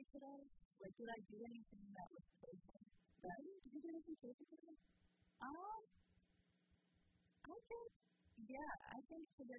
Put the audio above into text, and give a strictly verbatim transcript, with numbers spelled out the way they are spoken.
day today? Like, did I do anything that was playful? Right? Did you do anything playful today? Um, I think, yeah, I think today